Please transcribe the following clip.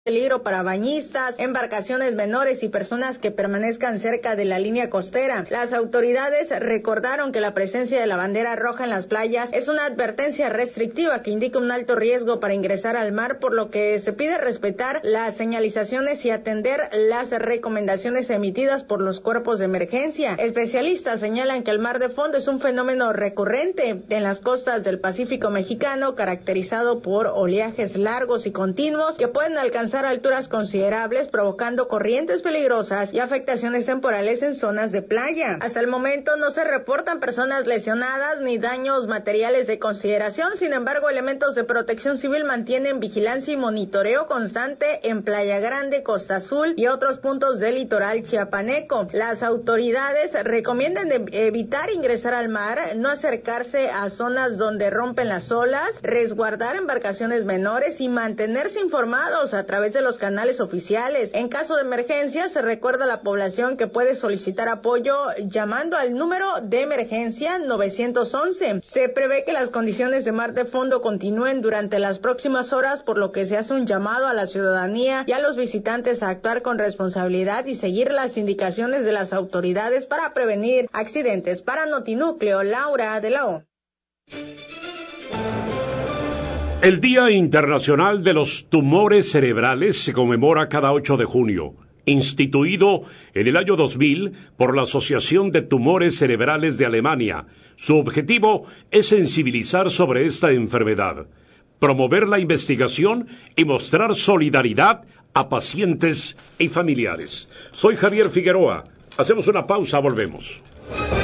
peligro para bañistas, embarcaciones menores y personas que permanezcan cerca de la línea costera. Las autoridades recordaron que la presencia de la bandera roja en las playas es una advertencia restrictiva que indica un alto riesgo para ingresar al mar, por lo que se pide respetar las señalizaciones y atender las recomendaciones emitidas por los cuerpos de emergencia. Especialistas señalan que el mar de fondo es un fenómeno recurrente en las costas del Pacífico mexicano, caracterizado por oleajes largos y continuos que pueden alcanzar alturas considerables, provocando corrientes peligrosas y afectaciones temporales en zonas de playa. Hasta el momento no se reportan personas lesionadas ni daños materiales de consideración. Sin embargo, elementos de Protección Civil mantienen vigilancia y monitoreo constante en Playa Grande, Costa Azul y otros puntos del litoral chiapaneco. Las autoridades recomiendan evitar ingresar al mar, no acercarse a zonas donde rompen las olas, resguardar embarcaciones menores y mantenerse informados a través de los canales oficiales. En caso de emergencia, se recuerda a la población que puede solicitar apoyo llamando al número de emergencia 911. Se prevé que las condiciones de mar de fondo continúen durante las próximas horas, por lo que se hace un llamado a la ciudadanía y a los visitantes a actuar con responsabilidad y seguir las indicaciones de las autoridades para prevenir accidentes. Para Notinúcleo, Laura de la O. El Día Internacional de los Tumores Cerebrales se conmemora cada 8 de junio, instituido en el año 2000 por la Asociación de Tumores Cerebrales de Alemania. Su objetivo es sensibilizar sobre esta enfermedad, promover la investigación y mostrar solidaridad a pacientes y familiares. Soy Javier Figueroa. Hacemos una pausa, volvemos.